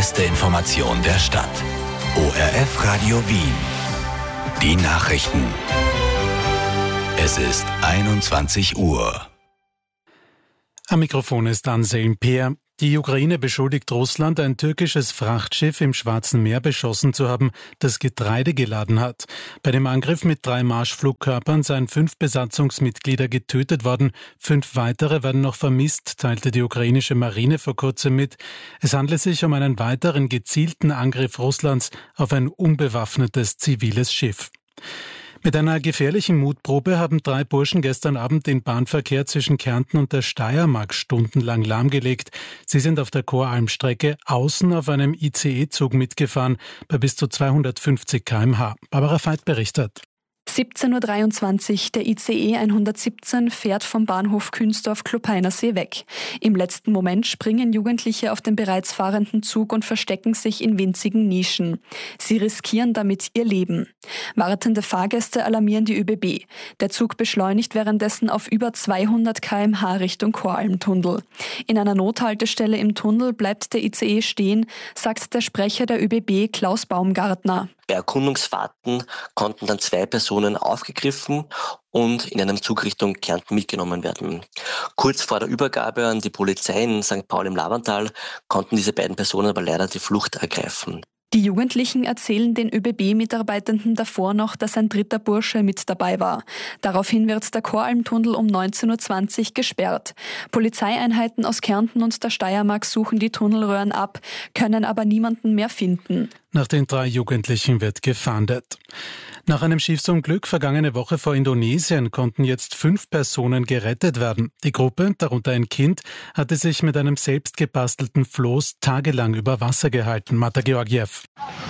beste Information der Stadt. ORF Radio Wien. Die Nachrichten. Es ist 21 Uhr. Am Mikrofon ist Anselm Peer. Die Ukraine beschuldigt Russland, ein türkisches Frachtschiff im Schwarzen Meer beschossen zu haben, das Getreide geladen hat. Bei dem Angriff mit 3 Marschflugkörpern seien 5 Besatzungsmitglieder getötet worden. 5 weitere werden noch vermisst, teilte die ukrainische Marine vor kurzem mit. Es handle sich um einen weiteren gezielten Angriff Russlands auf ein unbewaffnetes ziviles Schiff. Mit einer gefährlichen Mutprobe haben 3 Burschen gestern Abend den Bahnverkehr zwischen Kärnten und der Steiermark stundenlang lahmgelegt. Sie sind auf der Choralmstrecke außen auf einem ICE-Zug mitgefahren, bei bis zu 250 km/h. Barbara Veit berichtet. 17.23 Uhr, der ICE 117 fährt vom Bahnhof Künzdorf-Klopeinersee weg. Im letzten Moment springen Jugendliche auf den bereits fahrenden Zug und verstecken sich in winzigen Nischen. Sie riskieren damit ihr Leben. Wartende Fahrgäste alarmieren die ÖBB. Der Zug beschleunigt währenddessen auf über 200 km/h Richtung Choralmtunnel. In einer Nothaltestelle im Tunnel bleibt der ICE stehen, sagt der Sprecher der ÖBB Klaus Baumgartner. Bei Erkundungsfahrten konnten dann 2 Personen aufgegriffen und in einem Zug Richtung Kärnten mitgenommen werden. Kurz vor der Übergabe an die Polizei in St. Paul im Lavantal konnten diese beiden Personen aber leider die Flucht ergreifen. Die Jugendlichen erzählen den ÖBB-Mitarbeitenden davor noch, dass ein 3. Bursche mit dabei war. Daraufhin wird der Choralmtunnel um 19.20 Uhr gesperrt. Polizeieinheiten aus Kärnten und der Steiermark suchen die Tunnelröhren ab, können aber niemanden mehr finden. Nach den 3 Jugendlichen wird gefahndet. Nach einem Schiffsunglück vergangene Woche vor Indonesien konnten jetzt 5 Personen gerettet werden. Die Gruppe, darunter ein Kind, hatte sich mit einem selbst gebastelten Floß tagelang über Wasser gehalten. Marta Georgiev.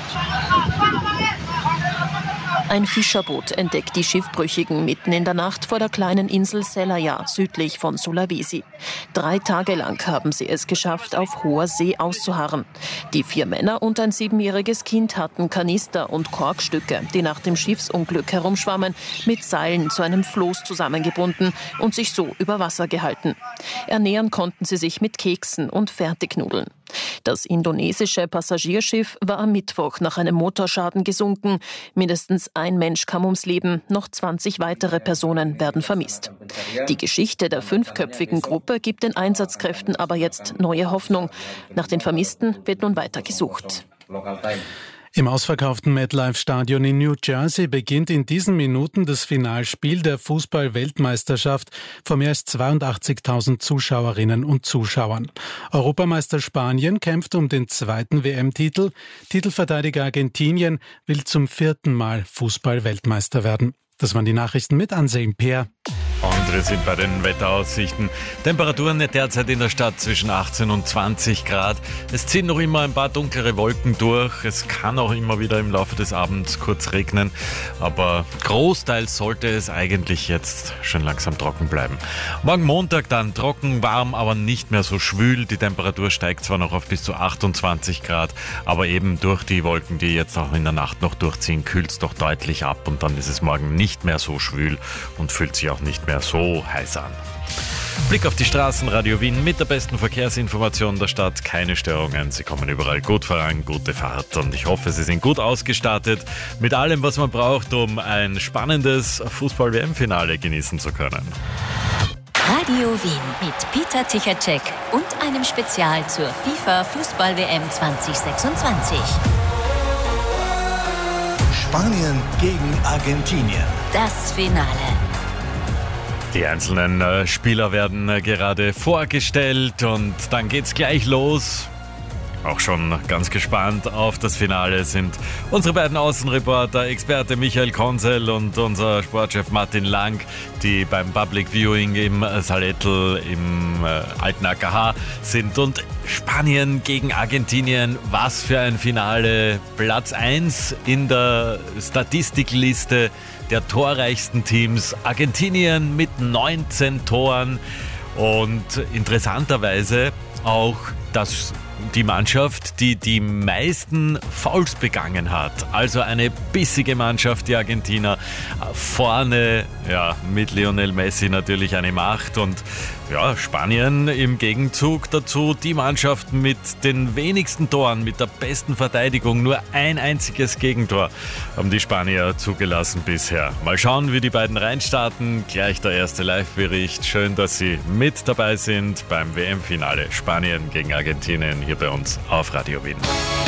Ein Fischerboot entdeckt die Schiffbrüchigen mitten in der Nacht vor der kleinen Insel Selayar, südlich von Sulawesi. 3 Tage lang haben sie es geschafft, auf hoher See auszuharren. Die 4 Männer und ein 7-jähriges Kind hatten Kanister und Korkstücke, die nach dem Schiffsunglück herumschwammen, mit Seilen zu einem Floß zusammengebunden und sich so über Wasser gehalten. Ernähren konnten sie sich mit Keksen und Fertignudeln. Das indonesische Passagierschiff war am Mittwoch nach einem Motorschaden gesunken. Mindestens ein Mensch kam ums Leben, noch 20 weitere Personen werden vermisst. Die Geschichte der 5-köpfigen Gruppe gibt den Einsatzkräften aber jetzt neue Hoffnung. Nach den Vermissten wird nun weiter gesucht. Im ausverkauften MetLife-Stadion in New Jersey beginnt in diesen Minuten das Finalspiel der Fußball-Weltmeisterschaft vor mehr als 82.000 Zuschauerinnen und Zuschauern. Europameister Spanien kämpft um den 2. WM-Titel. Titelverteidiger Argentinien will zum 4. Mal Fußball-Weltmeister werden. Das waren die Nachrichten mit Anselm Peer. Und wir sind bei den Wetteraussichten. Temperaturen derzeit in der Stadt zwischen 18 und 20 Grad. Es ziehen noch immer ein paar dunklere Wolken durch. Es kann auch immer wieder im Laufe des Abends kurz regnen. Aber großteils sollte es eigentlich jetzt schon langsam trocken bleiben. Morgen Montag dann trocken, warm, aber nicht mehr so schwül. Die Temperatur steigt zwar noch auf bis zu 28 Grad, aber eben durch die Wolken, die jetzt auch in der Nacht noch durchziehen, kühlt es doch deutlich ab. Und dann ist es morgen nicht mehr so schwül und fühlt sich auch nicht mehr so heiß an. Blick auf die Straßen, Radio Wien mit der besten Verkehrsinformation der Stadt. Keine Störungen, Sie kommen überall gut voran, gute Fahrt und ich hoffe, Sie sind gut ausgestattet mit allem, was man braucht, um ein spannendes Fußball-WM-Finale genießen zu können. Radio Wien mit Peter Tichatschek und einem Spezial zur FIFA Fußball-WM 2026. Spanien gegen Argentinien. Das Finale. Die einzelnen Spieler werden gerade vorgestellt und dann geht's gleich los. Auch schon ganz gespannt auf das Finale sind unsere beiden Außenreporter, Experte Michael Konzel und unser Sportchef Martin Lang, die beim Public Viewing im Salettl im alten AKH sind. Und Spanien gegen Argentinien, was für ein Finale. Platz 1 in der Statistikliste der torreichsten Teams. Argentinien mit 19 Toren und interessanterweise auch das die Mannschaft, die die meisten Fouls begangen hat. Also eine bissige Mannschaft, die Argentinier. Vorne, ja, mit Lionel Messi natürlich eine Macht und Spanien im Gegenzug dazu die Mannschaft mit den wenigsten Toren, mit der besten Verteidigung. Nur ein einziges Gegentor haben die Spanier zugelassen bisher. Mal schauen, wie die beiden reinstarten. Gleich der erste Live-Bericht. Schön, dass Sie mit dabei sind beim WM-Finale Spanien gegen Argentinien hier bei uns auf Radio Wien.